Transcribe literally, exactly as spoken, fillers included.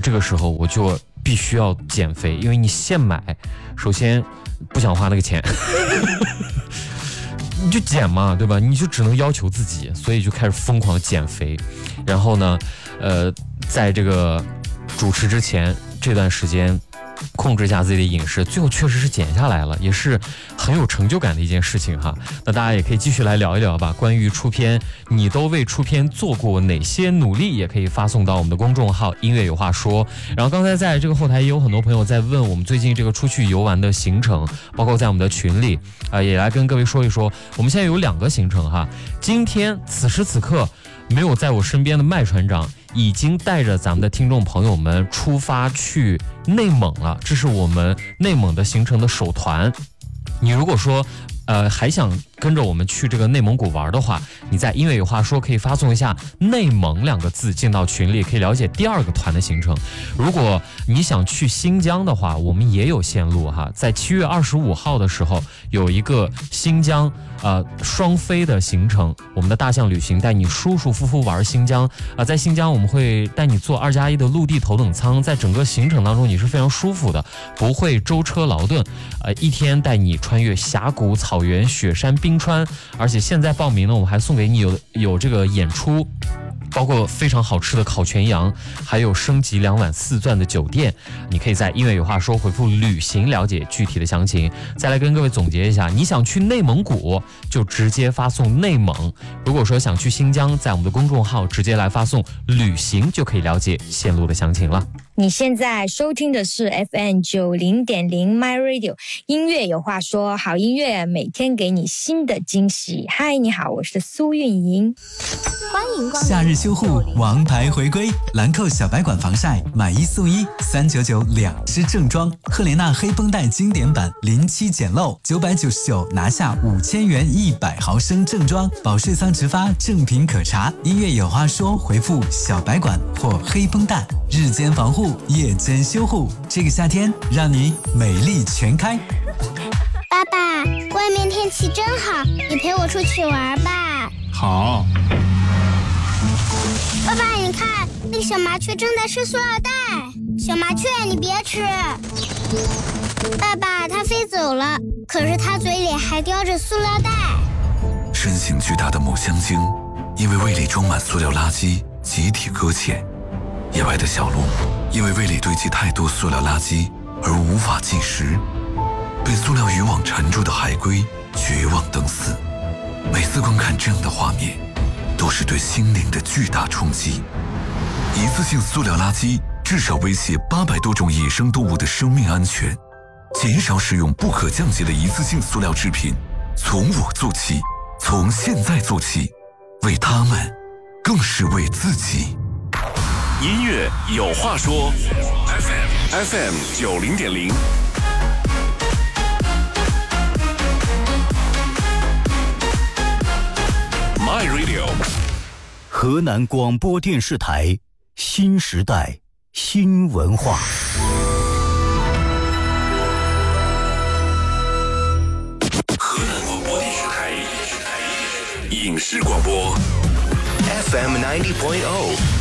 这个时候我就必须要减肥，因为你现买，首先不想花那个钱。你就减嘛，对吧？你就只能要求自己，所以就开始疯狂减肥。然后呢，呃，在这个主持之前这段时间，控制一下自己的饮食，最后确实是减下来了，也是很有成就感的一件事情哈。那大家也可以继续来聊一聊吧，关于出片，你都为出片做过哪些努力？也可以发送到我们的公众号音乐有话说。然后刚才在这个后台也有很多朋友在问我们最近这个出去游玩的行程，包括在我们的群里啊、呃，也来跟各位说一说。我们现在有两个行程哈，今天此时此刻没有在我身边的麦船长已经带着咱们的听众朋友们出发去内蒙了，这是我们内蒙的行程的首团。你如果说呃还想跟着我们去这个内蒙古玩的话，你在音乐有话说可以发送一下内蒙两个字进到群里，可以了解第二个团的行程。如果你想去新疆的话，我们也有线路哈，在七月二十五号的时候有一个新疆呃双飞的行程，我们的大象旅行带你舒舒服服玩新疆啊、呃，在新疆我们会带你坐二加一的陆地头等舱，在整个行程当中你是非常舒服的，不会舟车劳顿，呃一天带你穿越峡谷、草原、雪山、冰川，而且现在报名呢，我们还送给你有有这个演出。包括非常好吃的烤全羊，还有升级两晚四钻的酒店，你可以在音乐有话说回复旅行了解具体的详情。再来跟各位总结一下，你想去内蒙古就直接发送内蒙，如果说想去新疆，在我们的公众号直接来发送旅行就可以了解线路的详情了。 你现在收听的是 F M 九零点零 My Radio 音乐有话说，好音乐每天给你新的惊喜。嗨，你好，我是苏运莹。 欢迎光临夏日修护王牌回归，兰蔻小白管防晒买一送一，三九九两支正装，赫莲娜黑绷带经典版零七简陋九百九十九拿下五千元一百毫升正装，保税仓直发正品可查。音乐有话说回复小白管或黑绷带，日间防护夜间修护，这个夏天让你美丽全开。 爸爸，外面天气真好，你陪我出去玩吧。 好。 爸爸，你看，那个小麻雀正在吃塑料袋。小麻雀，你别吃。爸爸，它飞走了，可是它嘴里还叼着塑料袋。 身形巨大的母香鲸，因为胃里装满塑料垃圾，集体搁浅。野外的小鹿，因为胃里堆积太多塑料垃圾而无法进食。被塑料渔网缠住的海龟绝望等死。每次观看这样的画面，都是对心灵的巨大冲击。一次性塑料垃圾至少威胁八百多种野生动物的生命安全。减少使用不可降解的一次性塑料制品，从我做起，从现在做起，为他们，更是为自己。 音乐有话说 ，F M F M 九零点零。My Radio， 河南广播电视台新时代新文化。 河南广播电视台影视广播 F M ninety point oh。